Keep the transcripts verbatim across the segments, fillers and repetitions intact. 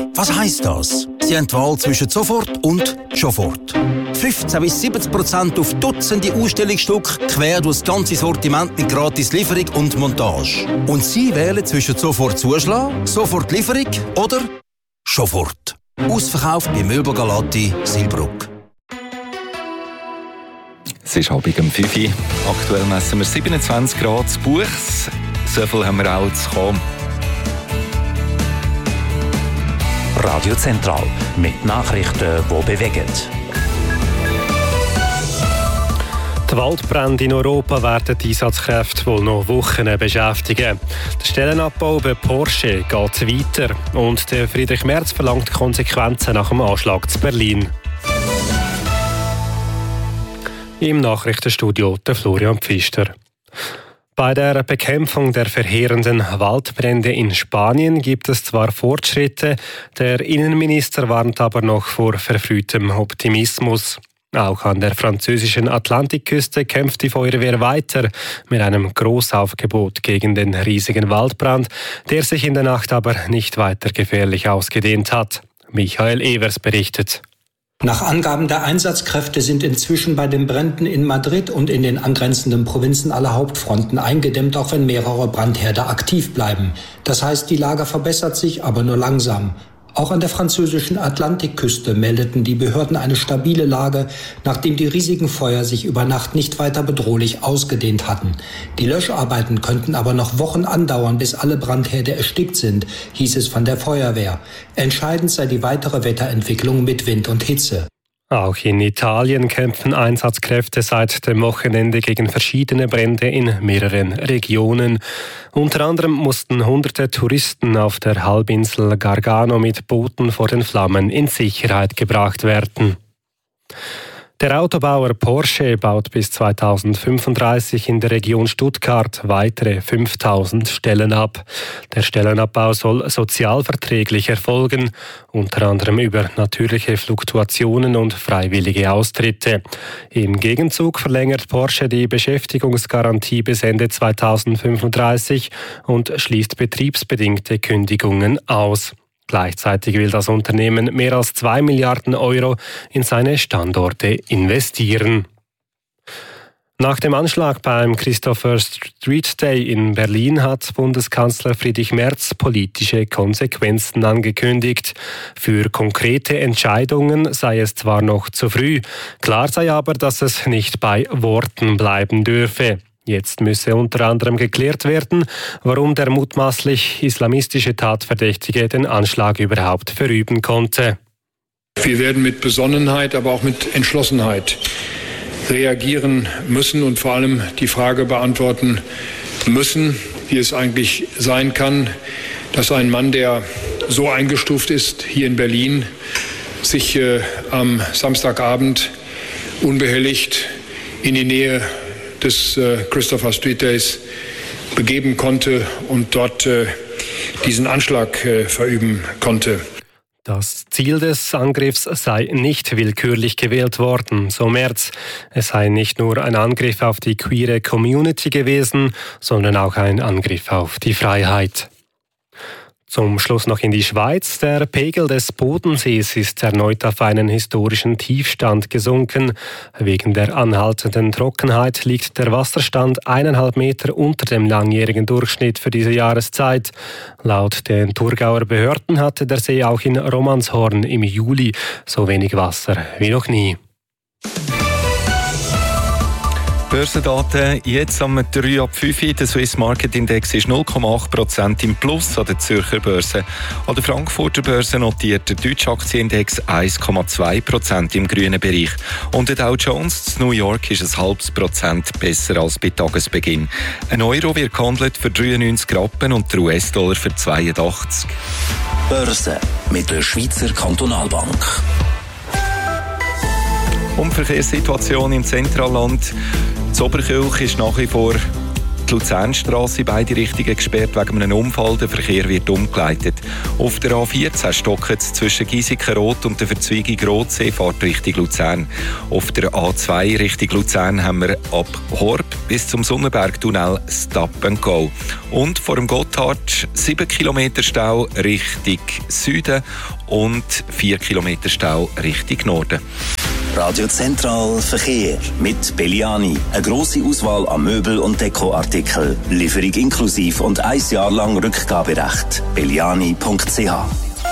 Was heisst das? Sie haben die Wahl zwischen sofort und sofort. fünfzehn bis siebzig Prozent auf Dutzende Ausstellungsstücke, quer durch das ganze Sortiment mit gratis Lieferung und Montage. Und Sie wählen zwischen sofort Zuschlag, sofort Lieferung oder sofort. Ausverkauft bei Möbel Galati, Silbruck. Es ist halb um fünf Uhr. Aktuell messen wir siebenundzwanzig Grad zu Buchs. So viel haben wir auch zu kommen. Radio Zentral mit Nachrichten, die bewegen. Die Waldbrände in Europa werden die Einsatzkräfte wohl noch Wochen beschäftigen. Der Stellenabbau bei Porsche geht weiter und der Friedrich Merz verlangt Konsequenzen nach dem Anschlag zu Berlin. Im Nachrichtenstudio der Florian Pfister. Bei der Bekämpfung der verheerenden Waldbrände in Spanien gibt es zwar Fortschritte, der Innenminister warnt aber noch vor verfrühtem Optimismus. Auch an der französischen Atlantikküste kämpft die Feuerwehr weiter mit einem Großaufgebot gegen den riesigen Waldbrand, der sich in der Nacht aber nicht weiter gefährlich ausgedehnt hat. Michael Evers berichtet. Nach Angaben der Einsatzkräfte sind inzwischen bei den Bränden in Madrid und in den angrenzenden Provinzen alle Hauptfronten eingedämmt, auch wenn mehrere Brandherde aktiv bleiben. Das heißt, die Lage verbessert sich, aber nur langsam. Auch an der französischen Atlantikküste meldeten die Behörden eine stabile Lage, nachdem die riesigen Feuer sich über Nacht nicht weiter bedrohlich ausgedehnt hatten. Die Löscharbeiten könnten aber noch Wochen andauern, bis alle Brandherde erstickt sind, hieß es von der Feuerwehr. Entscheidend sei die weitere Wetterentwicklung mit Wind und Hitze. Auch in Italien kämpfen Einsatzkräfte seit dem Wochenende gegen verschiedene Brände in mehreren Regionen. Unter anderem mussten hunderte Touristen auf der Halbinsel Gargano mit Booten vor den Flammen in Sicherheit gebracht werden. Der Autobauer Porsche baut bis zweitausendfünfunddreißig in der Region Stuttgart weitere fünftausend Stellen ab. Der Stellenabbau soll sozialverträglich erfolgen, unter anderem über natürliche Fluktuationen und freiwillige Austritte. Im Gegenzug verlängert Porsche die Beschäftigungsgarantie bis Ende zweitausendfünfunddreißig und schließt betriebsbedingte Kündigungen aus. Gleichzeitig will das Unternehmen mehr als zwei Milliarden Euro in seine Standorte investieren. Nach dem Anschlag beim Christopher Street Day in Berlin hat Bundeskanzler Friedrich Merz politische Konsequenzen angekündigt. Für konkrete Entscheidungen sei es zwar noch zu früh, klar sei aber, dass es nicht bei Worten bleiben dürfe. Jetzt müsse unter anderem geklärt werden, warum der mutmaßlich islamistische Tatverdächtige den Anschlag überhaupt verüben konnte. Wir werden mit Besonnenheit, aber auch mit Entschlossenheit reagieren müssen und vor allem die Frage beantworten müssen, wie es eigentlich sein kann, dass ein Mann, der so eingestuft ist hier in Berlin, sich äh, am Samstagabend unbehelligt in die Nähe des äh, Christopher Street Days begeben konnte und dort äh, diesen Anschlag äh, verüben konnte. Das Ziel des Angriffs sei nicht willkürlich gewählt worden, so Merz. Es sei nicht nur ein Angriff auf die queere Community gewesen, sondern auch ein Angriff auf die Freiheit. Zum Schluss noch in die Schweiz. Der Pegel des Bodensees ist erneut auf einen historischen Tiefstand gesunken. Wegen der anhaltenden Trockenheit liegt der Wasserstand eineinhalb Meter unter dem langjährigen Durchschnitt für diese Jahreszeit. Laut den Thurgauer Behörden hatte der See auch in Romanshorn im Juli so wenig Wasser wie noch nie. Börsendaten jetzt am drei ab fünf. Der Swiss Market Index ist null Komma acht Prozent im Plus an der Zürcher Börse. An der Frankfurter Börse notiert der deutsche Aktienindex eins Komma zwei Prozent im grünen Bereich. Und der Dow Jones in New York ist ein halbes Prozent besser als bei Tagesbeginn. Ein Euro wird gehandelt für dreiundneunzig Rappen und der U S-Dollar für zweiundachtzig. Börse mit der Schweizer Kantonalbank. Um die Verkehrssituation im Zentralland. Das Oberkirch ist nach wie vor die Luzernstrasse in beide Richtungen gesperrt wegen einem Unfall. Der Verkehr wird umgeleitet. Auf der A vierzehn stockt es zwischen Giesiken-Rot und der Verzweigung Rotsee, fährt Richtung Luzern. Auf der A zwei Richtung Luzern haben wir ab Horb bis zum Sonnenbergtunnel Stop and Go. Und vor dem Gotthard sieben Kilometer Stau Richtung Süden und vier Kilometer Stau Richtung Norden. Radio Zentral Verkehr mit Belliani. Eine grosse Auswahl an Möbel- und Dekoartikeln. Lieferung inklusiv und ein Jahr lang Rückgaberecht. belliani punkt c h.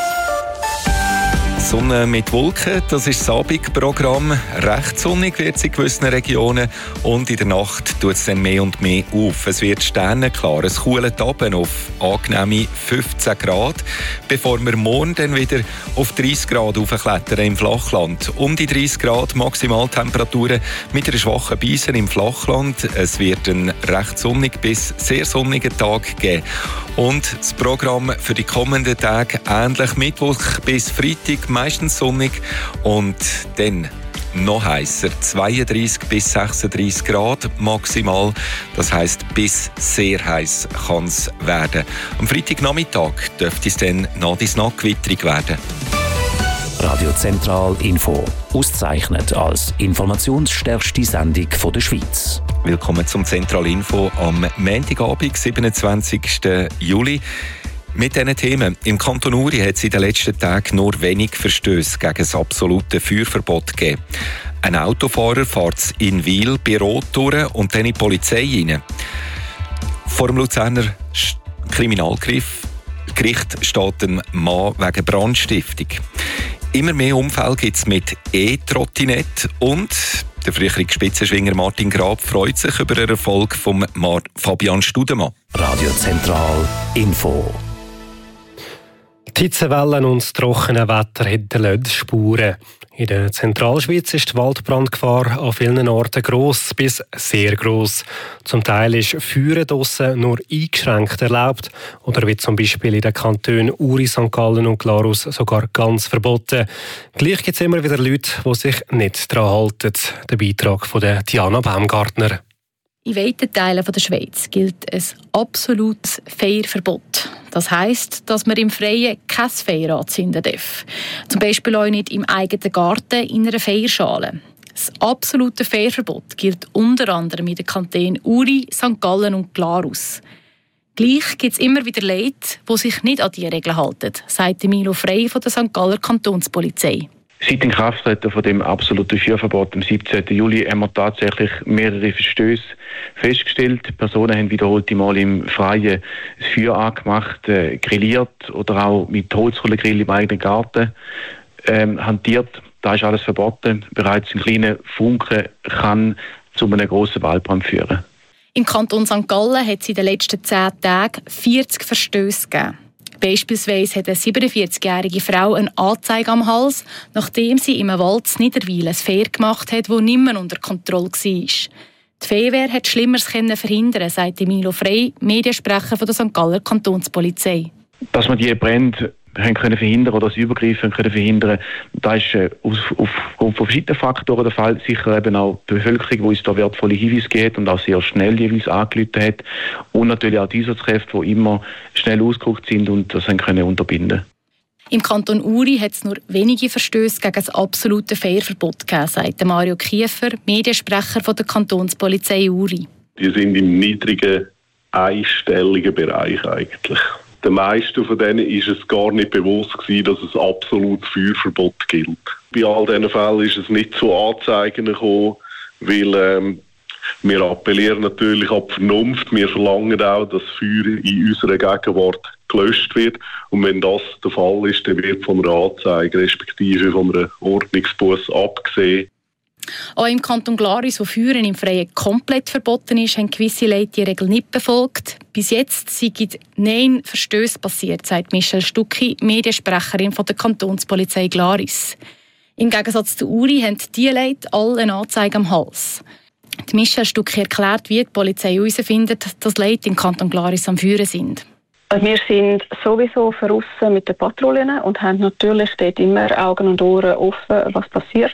Sonne mit Wolken, das ist das Abendprogramm. Recht sonnig wird es in gewissen Regionen und in der Nacht tut es dann mehr und mehr auf. Es wird sternenklar, es kühlt runter auf angenehme fünfzehn Grad, bevor wir morgen dann wieder auf dreißig Grad aufklettern im Flachland. Um die dreißig Grad Maximaltemperaturen mit einer schwachen Beise im Flachland. Es wird einen recht sonnig bis sehr sonnigen Tag geben. Und das Programm für die kommenden Tage ähnlich, Mittwoch bis Freitag meistens sonnig und dann noch heißer, zweiunddreißig bis sechsunddreißig Grad maximal. Das heisst, bis sehr heiß kann es werden. Am Freitagnachmittag dürfte es dann nach dies nach gewitterig werden. Radio Zentral Info, ausgezeichnet als informationsstärkste Sendung von der Schweiz. Willkommen zum Zentral Info am Montagabend, siebenundzwanzigsten Juli. Mit diesen Themen. Im Kanton Uri hat es in den letzten Tagen nur wenig Verstöße gegen das absolute Feuerverbot gegeben. Ein Autofahrer fährt in Wil bei Rot durch und dann in die Polizei rein. Vor dem Luzerner Kriminalgericht steht ein Mann wegen Brandstiftung. Immer mehr Unfälle gibt es mit E-Trottinett und der frühere Spitzenschwinger Martin Grab freut sich über den Erfolg von Fabian Studemann. Radio Zentral Info. Die Hitzewellen und das trockene Wetter hinterlassen Spuren. In der Zentralschweiz ist die Waldbrandgefahr an vielen Orten gross bis sehr gross. Zum Teil ist Feuer draussen nur eingeschränkt erlaubt oder wie zum Beispiel in den Kantonen Uri, Sankt Gallen und Glarus sogar ganz verboten. Gleich gibt es immer wieder Leute, die sich nicht daran halten. Der Beitrag von der Diana Baumgartner. In weiten Teilen der Schweiz gilt ein absolutes Feierverbot. Das heisst, dass man im Freien kein Feuer anzünden darf. Zum Beispiel auch nicht im eigenen Garten in einer Feuerschale. Das absolute Feierverbot gilt unter anderem in den Kantonen Uri, Sankt Gallen und Glarus. Gleich gibt es immer wieder Leute, die sich nicht an diese Regeln halten, sagt Milo Frey von der Sankt Galler Kantonspolizei. Seit Inkrafttreten von dem absoluten Feuerverbot am siebzehnten Juli haben wir tatsächlich mehrere Verstöße festgestellt. Die Personen haben wiederholte Mal im Freien das Feuer angemacht, äh, grilliert oder auch mit Holzkohlegrill im eigenen Garten ähm, hantiert. Da ist alles verboten. Bereits ein kleiner Funken kann zu einem grossen Waldbrand führen. Im Kanton Sankt Gallen hat es in den letzten zehn Tagen vierzig Verstöße gegeben. Beispielsweise hat eine siebenundvierzigjährige Frau eine Anzeige am Hals, nachdem sie im Wald in Niederwil ein Feuer gemacht hat, das nicht mehr unter Kontrolle war. Die Feuerwehr hat Schlimmeres verhindern, sagt Milo Frey, Mediensprecher von der Sankt Galler Kantonspolizei. Dass man diese Brände haben können verhindern oder das Übergreifen können verhindern, da ist äh, auf, aufgrund von verschiedenen Faktoren der Fall. Sicher eben auch die Bevölkerung, die uns da wertvolle Hinweise gibt und auch sehr schnell jeweils angerufen hat. Und natürlich auch die Einsatzkräfte, die immer schnell ausgerückt sind und das haben können unterbinden. Im Kanton Uri hat es nur wenige Verstöße gegen das absolute Feuerverbot gegeben, sagt Mario Kiefer, Mediensprecher von der Kantonspolizei Uri. Die sind im niedrigen, einstelligen Bereich eigentlich. Den meisten von denen ist es gar nicht bewusst gewesen, dass es absolut Feuerverbot gilt. Bei all diesen Fällen ist es nicht zu Anzeigen gekommen, weil ähm, wir appellieren natürlich an die Vernunft. Wir verlangen auch, dass Feuer in unserer Gegenwart gelöscht wird. Und wenn das der Fall ist, dann wird von einer Anzeige respektive von einer Ordnungsbusse abgesehen. Auch im Kanton Glarus, wo Feuern im Freien komplett verboten ist, haben gewisse Leute die Regel nicht befolgt. Bis jetzt sind neun Verstöße passiert, sagt Michelle Stucki, Mediensprecherin von der Kantonspolizei Glarus. Im Gegensatz zu Uri haben diese Leute alle eine Anzeige am Hals. Die Michelle Stucki erklärt, wie die Polizei herausfindet, dass Leute im Kanton Glarus am Feuern sind. Wir sind sowieso draussen mit den Patrouillen und haben natürlich dort immer Augen und Ohren offen, was passiert.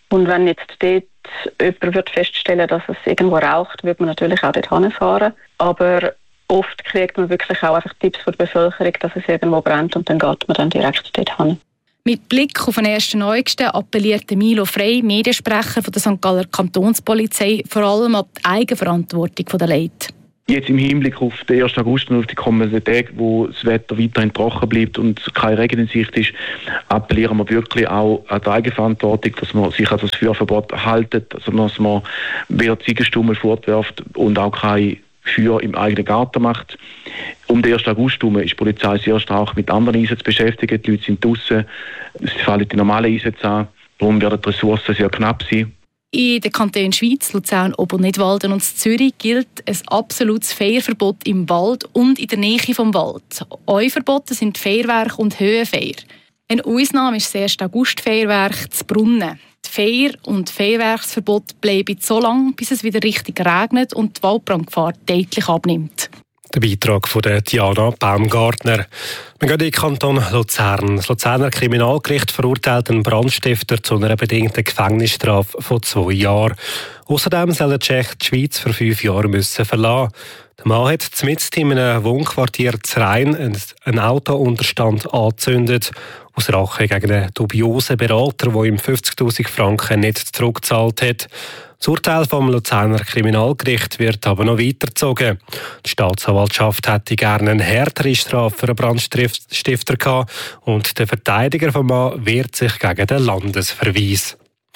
Und wenn jetzt dort jemand wird feststellen, dass es irgendwo raucht, würde man natürlich auch dort hinfahren. Aber oft kriegt man wirklich auch einfach Tipps von der Bevölkerung, dass es irgendwo brennt und dann geht man dann direkt dort hin. Mit Blick auf den ersten Neugsten appelliert Milo Frey, Mediensprecher von der Sankt Galler Kantonspolizei, vor allem an die Eigenverantwortung der Leute. Jetzt im Hinblick auf den ersten August und auf die kommenden Tage, wo das Wetter weiterhin trocken bleibt und keine Regen in Sicht ist, appellieren wir wirklich auch an die Eigenverantwortung, dass man sich an das Feuerverbot haltet, also dass man weder Ziegenstummel fortwirft und auch kein Feuer im eigenen Garten macht. Um den ersten August herum ist die Polizei sehr stark mit anderen Einsätzen beschäftigt. Die Leute sind draussen, es fallen die normalen Einsätze an, darum werden die Ressourcen sehr knapp sein. In den Kantonen Schwyz, Luzern, Obernitwalden und Zürich gilt ein absolutes Feuerverbot im Wald und in der Nähe vom Wald. Eure Verbote sind Feuerwerk und Höhenfeuer. Eine Ausnahme ist das erste August-Feuerwerk zu Brunnen. Die Feuer- und Feuerwerksverbot bleiben so lange, bis es wieder richtig regnet und die Waldbrandgefahr deutlich abnimmt. Der Beitrag von der Diana Baumgartner. Wir gehen in den Kanton Luzern. Das Luzerner Kriminalgericht verurteilt einen Brandstifter zu einer bedingten Gefängnisstrafe von zwei Jahren. Außerdem soll der Tschech die Schweiz für fünf Jahre müssen verlassen. Der Mann hat mitten in einem Wohnquartier zu Rhein einen Autounterstand angezündet, aus Rache gegen einen dubiosen Berater, der ihm fünfzigtausend Franken nicht zurückgezahlt hat. Das Urteil vom Luzerner Kriminalgericht wird aber noch weitergezogen. Die Staatsanwaltschaft hätte gerne eine härtere Strafe für einen Brandstifter gehabt und der Verteidiger vom Mann wehrt sich gegen den Landesverweis.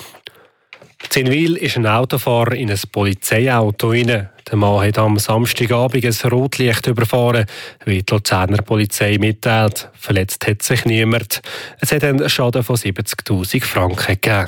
In Wil ist ein Autofahrer in ein Polizeiauto rein. Der Mann hat am Samstagabend ein Rotlicht überfahren, wie die Luzerner Polizei mitteilt. Verletzt hat sich niemand. Es hat einen Schaden von siebzigtausend Franken gegeben.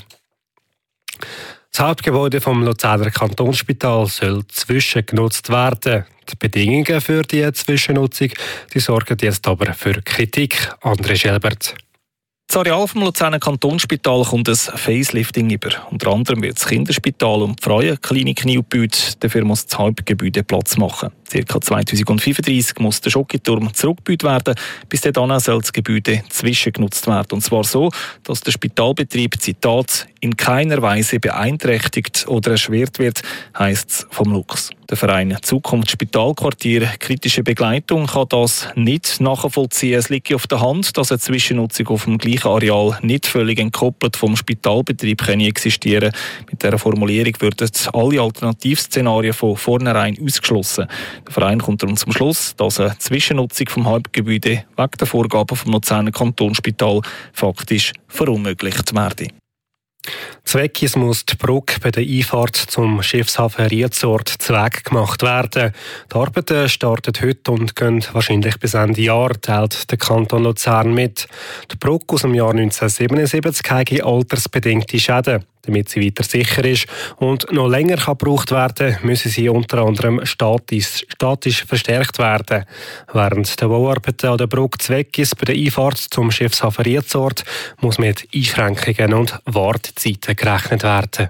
Das Hauptgebäude vom Luzerner Kantonsspital soll zwischengenutzt werden. Die Bedingungen für die Zwischennutzung die sorgen jetzt aber für Kritik. André Schelbert. Das Areal vom Luzerner Kantonsspital kommt ein Facelifting über. Unter anderem wird das Kinderspital und die Frauenklinik neu gebaut. Dafür muss das Hauptgebäude Platz machen. Circa zweitausendfünfunddreissig muss der Schokiturm zurückgebaut werden. Bis dahin soll das Gebäude zwischengenutzt werden. Und zwar so, dass der Spitalbetrieb, Zitat, in keiner Weise beeinträchtigt oder erschwert wird, heisst es vom Lux. Der Verein Zukunft Spitalquartier Kritische Begleitung kann das nicht nachvollziehen. Es liegt auf der Hand, dass eine Zwischennutzung auf dem gleichen Areal nicht völlig entkoppelt vom Spitalbetrieb existieren kann. Mit dieser Formulierung würden alle Alternativszenarien von vornherein ausgeschlossen. Der Verein kommt darum zum Schluss, dass eine Zwischennutzung vom Hauptgebäude wegen der Vorgaben vom Luzerner Kantonsspital faktisch verunmöglicht werden. Zweckis muss die Brücke bei der Einfahrt zum Schiffshafen Rietsort zweck gemacht werden. Die Arbeiten starten heute und gehen wahrscheinlich bis Ende Jahr, teilt der Kanton Luzern mit. Die Brücke aus dem Jahr neunzehnhundertsiebenundsiebzig hat altersbedingte Schäden. Damit sie weiter sicher ist und noch länger kann gebraucht werden kann, müssen sie unter anderem statisch, statisch verstärkt werden. Während der Bauarbeiten an der Brücke Zweckis bei der Einfahrt zum Schiffshafen Rietsort muss mit Einschränkungen und Wartezeiten gerechnet werden.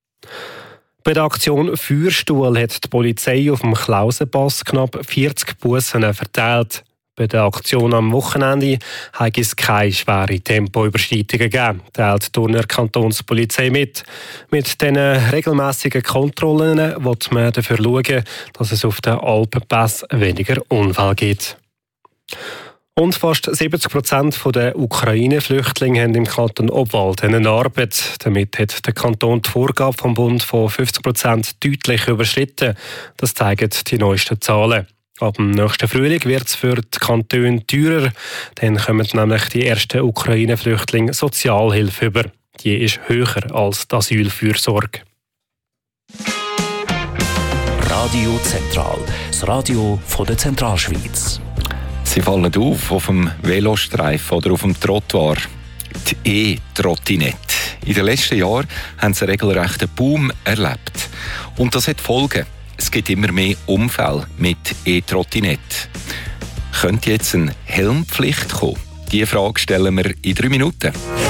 Bei der Aktion Feuerstuhl hat die Polizei auf dem Klausenpass knapp vierzig Bussen verteilt. Bei der Aktion am Wochenende hat es keine schwere Tempoüberschreitungen gegeben, teilt die Thuner Kantonspolizei mit. Mit diesen regelmässigen Kontrollen will man dafür schauen, dass es auf den Alpenpässen weniger Unfälle gibt. Und fast siebzig Prozent der Ukraine-Flüchtlinge haben im Kanton Obwalden eine Arbeit. Damit hat der Kanton die Vorgabe vom Bund von fünfzig Prozent deutlich überschritten. Das zeigen die neuesten Zahlen. Ab dem nächsten Frühling wird es für die Kantone teurer. Dann kommen nämlich die ersten Ukraine-Flüchtlinge Sozialhilfe über. Die ist höher als die Asylfürsorge. Radio Zentral, das Radio von der Zentralschweiz. Sie fallen auf auf dem Velostreifen oder auf dem Trottoir. Die E-Trottinette. In den letzten Jahren haben sie einen regelrechten Boom erlebt. Und das hat Folgen. Es gibt immer mehr Unfälle mit E-Trottinette. Könnte jetzt eine Helmpflicht kommen? Diese Frage stellen wir in drei Minuten.